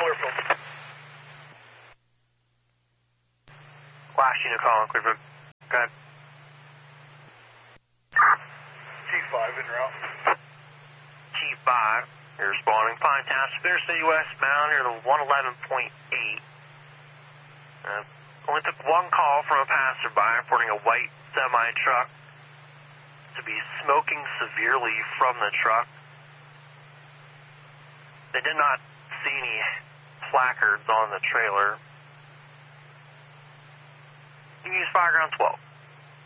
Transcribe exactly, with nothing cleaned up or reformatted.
Clearfield. Last unit calling Clearfield. Go ahead. T five in route. T five, you're responding. Fine Town, Interstate westbound near the one eleven point eight. Uh, only took one call from a passerby reporting a white semi-truck to be smoking severely from the truck. They did not see any placards on the trailer. You can use Fireground twelve.